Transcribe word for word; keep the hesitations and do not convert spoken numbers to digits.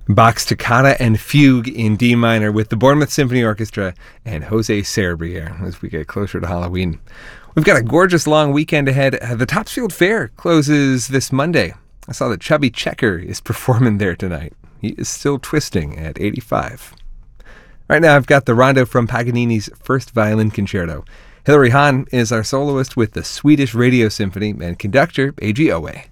Bach's Toccata and Fugue in D minor with the Bournemouth Symphony Orchestra and Jose Cerebrier as we get closer to Halloween. We've got a gorgeous long weekend ahead. The Topsfield Fair closes this Monday. I saw that Chubby Checker is performing there tonight. He is still twisting at eighty-five. Right now I've got the rondo from Paganini's First Violin Concerto. Hilary Hahn is our soloist with the Swedish Radio Symphony and conductor Eiji Oe.